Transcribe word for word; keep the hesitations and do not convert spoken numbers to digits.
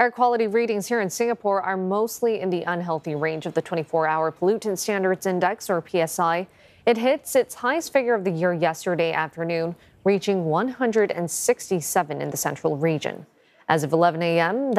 Air quality readings here in Singapore are mostly in the unhealthy range of the twenty-four hour Pollutant Standards Index, or P S I. It hits its highest figure of the year yesterday afternoon, reaching one hundred sixty-seven in the central region. As of eleven a m,